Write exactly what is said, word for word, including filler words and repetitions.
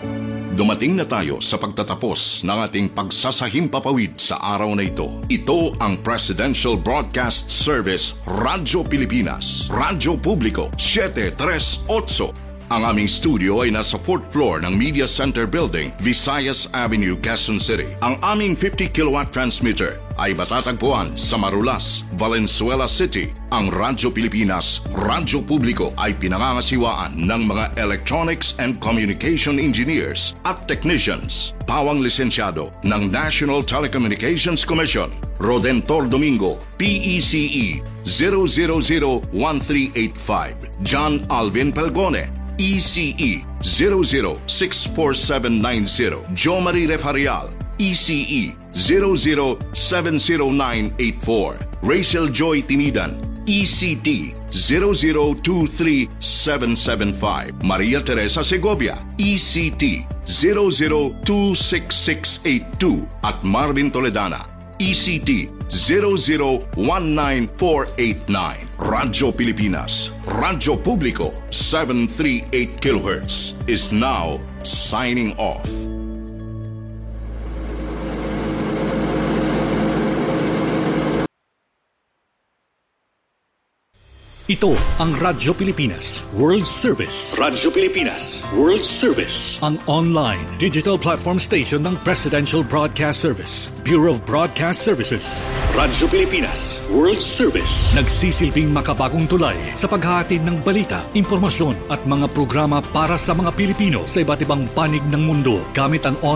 Dumating na tayo sa pagtatapos ng ating pagsasahimpapawid sa araw na ito. Ito ang Presidential Broadcast Service Radyo Pilipinas, Radyo Publiko seven three eight. Ang aming studio ay nasa fourth floor ng Media Center Building, Visayas Avenue, Quezon City. Ang aming fifty kilowatt transmitter ay matatagpuan sa Marulas, Valenzuela City. Ang Radyo Pilipinas, Radyo Publiko ay pinangangasiwaan ng mga electronics and communication engineers at technicians. Pawang lisensyado ng National Telecommunications Commission. Rodentor Domingo, P E C E zero zero zero one three eight five. John Alvin Pelgone, E C E zero zero six four seven nine zero. Jo Marie Refarial, E C E zero zero seven zero nine eight four. Rachel Joy Timidan, E C T zero zero two three seven seven five. Maria Teresa Segovia, E C T zero zero two six six eight two. At Marvin Toledana, E C T zero zero one nine four eight nine. Radyo Pilipinas, Radyo Publiko, seven thirty-eight kilohertz is now signing off. Ito ang Radyo Pilipinas World Service. Radyo Pilipinas World Service. Ang online digital platform station ng Presidential Broadcast Service, Bureau of Broadcast Services. Radyo Pilipinas World Service. Nagsisilbing makabagong tulay sa paghahatid ng balita, impormasyon at mga programa para sa mga Pilipino sa iba't ibang panig ng mundo gamit ang